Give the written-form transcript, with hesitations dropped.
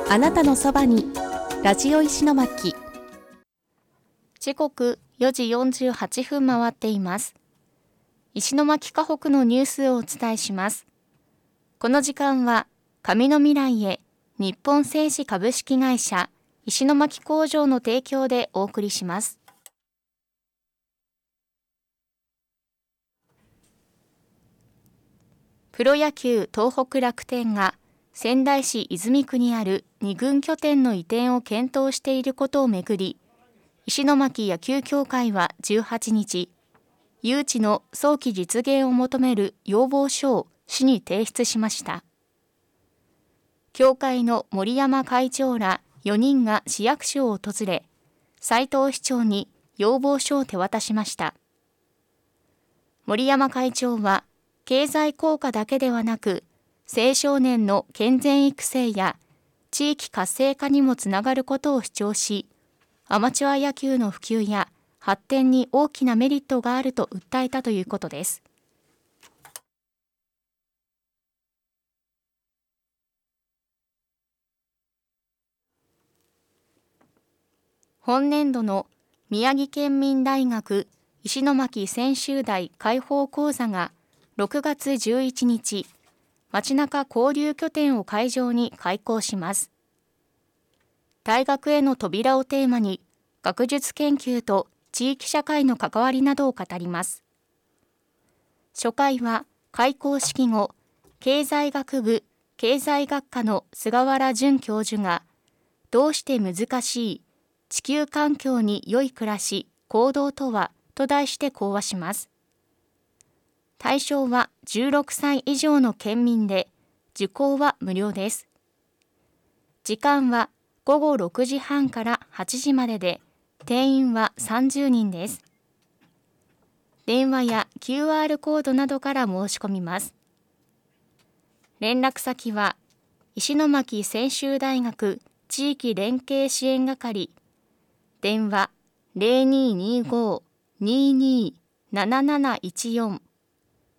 あなたのそばにラジオ石巻。 時刻4時48分回っています。石巻河北のニュースをお伝えします。この時間は紙の未来へ日本製紙株式会社石巻工場の提供でお送りします。プロ野球東北楽天が仙台市泉区にある2軍拠点の移転を検討していることをめぐり、石巻野球協会は18日、誘致の早期実現を求める要望書を市に提出しました。協会の森山会長ら4人が市役所を訪れ、斉藤市長に要望書を手渡しました。森山会長は、経済効果だけではなく、青少年の健全育成や地域活性化にもつながることを主張し、アマチュア野球の普及や発展に大きなメリットがあると訴えたということです。本年度の宮城県民大学石巻専修大開放講座が6月11日、街中交流拠点を会場に開講します。大学への扉をテーマに、学術研究と地域社会の関わりなどを語ります。初回は開講式後、経済学部経済学科の菅原淳教授が、どうして難しい地球環境に良い暮らし行動とはと題して講話します。対象は16歳以上の県民で、受講は無料です。時間は午後6時半から8時までで、定員は30人です。電話や QR コードなどから申し込みます。連絡先は、石巻専修大学地域連携支援係、電話 0225-227714